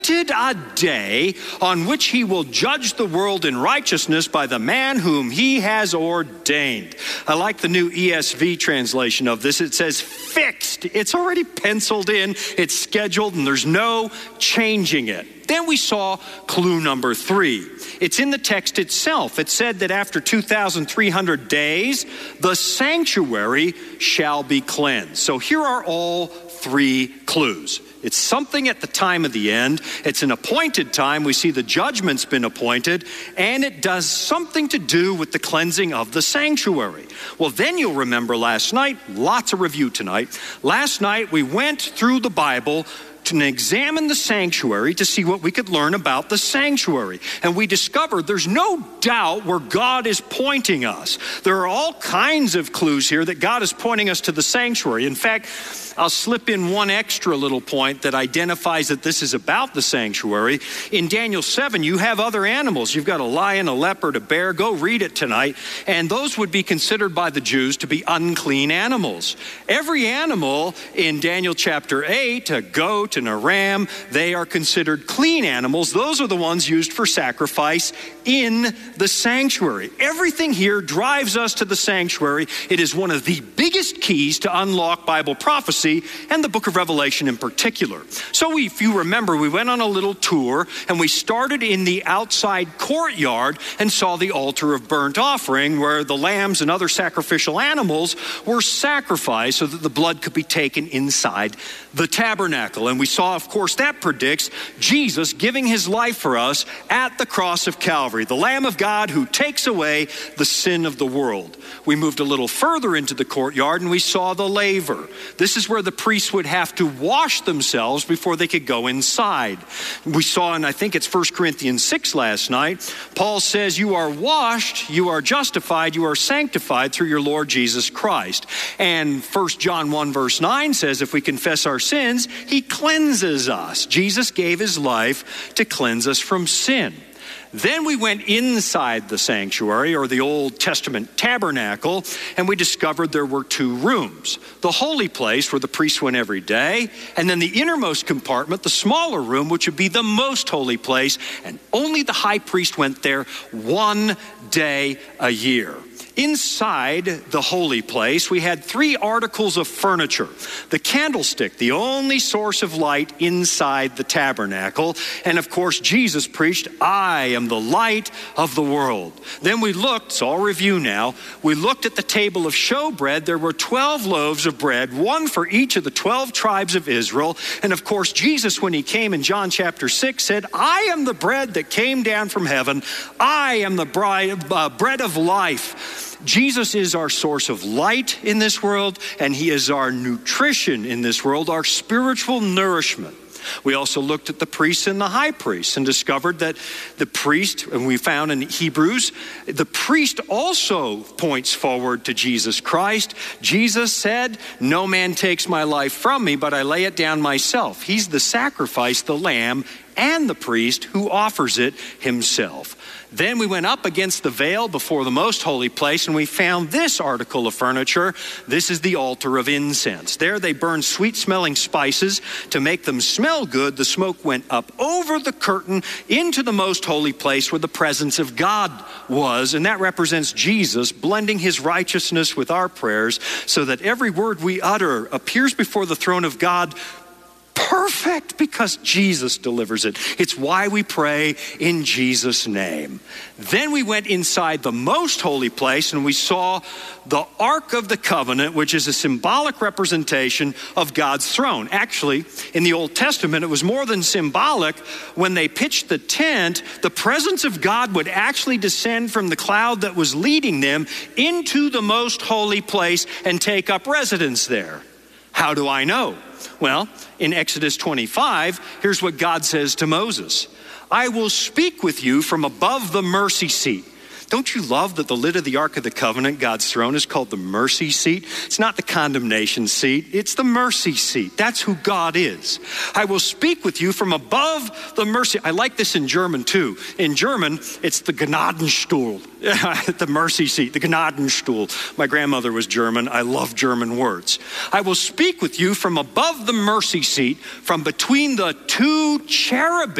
a day on which he will judge the world in righteousness by the man whom he has ordained. I like the new ESV translation of this. It says fixed. It's already penciled in, it's scheduled, and there's no changing it. Then we saw clue number 3. It's in the text itself. It said that after 2,300 days, the sanctuary shall be cleansed. So here are all 3 clues. It's something at the time of the end. It's an appointed time. We see the judgment's been appointed, and it does something to do with the cleansing of the sanctuary. Well, then you'll remember last night, lots of review tonight. Last night we went through the Bible to examine the sanctuary to see what we could learn about the sanctuary. And we discovered there's no doubt where God is pointing us. There are all kinds of clues here that God is pointing us to the sanctuary. In fact, I'll slip in one extra little point that identifies that this is about the sanctuary. In Daniel 7, you have other animals. You've got a lion, a leopard, a bear. Go read it tonight. And those would be considered by the Jews to be unclean animals. Every animal in Daniel chapter 8, a goat and a ram, they are considered clean animals. Those are the ones used for sacrifice in the sanctuary. Everything here drives us to the sanctuary. It is one of the biggest keys to unlock Bible prophecy and the book of Revelation in particular. So if you remember, we went on a little tour and we started in the outside courtyard and saw the altar of burnt offering where the lambs and other sacrificial animals were sacrificed so that the blood could be taken inside the tabernacle. And we saw, of course, that predicts Jesus giving his life for us at the cross of Calvary, the Lamb of God who takes away the sin of the world. We moved a little further into the courtyard and we saw the laver. This is where the priests would have to wash themselves before they could go inside. We saw, and I think it's 1 Corinthians 6 last night, Paul says, you are washed, you are justified, you are sanctified through your Lord Jesus Christ. And 1 John 1 verse 9 says, if we confess our sins, he cleanses us. Jesus gave his life to cleanse us from sin. Then we went inside the sanctuary, or the Old Testament tabernacle, and we discovered there were 2 rooms. The holy place, where the priests went every day, and then the innermost compartment, the smaller room, which would be the most holy place, and only the high priest went there 1 day a year. Inside the holy place, we had 3 articles of furniture. The candlestick, the only source of light inside the tabernacle. And of course, Jesus preached, I am the light of the world. Then we looked, it's all review now, we looked at the table of showbread. There were 12 loaves of bread, 1 for each of the 12 tribes of Israel. And of course, Jesus, when he came in John chapter 6, said, I am the bread that came down from heaven. I am the bread of life. Jesus is our source of light in this world, and he is our nutrition in this world, our spiritual nourishment. We also looked at the priests and the high priest and discovered that the priest, and we found in Hebrews, the priest also points forward to Jesus Christ. Jesus said, no man takes my life from me, but I lay it down myself. He's the sacrifice, the lamb, and the priest who offers it himself. Then we went up against the veil before the most holy place, and we found this article of furniture. This is the altar of incense. There they burned sweet-smelling spices to make them smell good. The smoke went up over the curtain into the most holy place where the presence of God was, and that represents Jesus blending his righteousness with our prayers so that every word we utter appears before the throne of God perfect because Jesus delivers it. It's why we pray in Jesus' name. Then we went inside the most holy place and we saw the Ark of the Covenant, which is a symbolic representation of God's throne. Actually, in the Old Testament, it was more than symbolic. When they pitched the tent, the presence of God would actually descend from the cloud that was leading them into the most holy place and take up residence there. How do I know? Well, in Exodus 25, here's what God says to Moses. I will speak with you from above the mercy seat. Don't you love that the lid of the Ark of the Covenant, God's throne, is called the mercy seat? It's not the condemnation seat. It's the mercy seat. That's who God is. I will speak with you from above the mercy. I like this in German too. In German, it's the Gnadenstuhl, the mercy seat, the Gnadenstuhl. My grandmother was German. I love German words. I will speak with you from above the mercy seat, from between the two cherubim.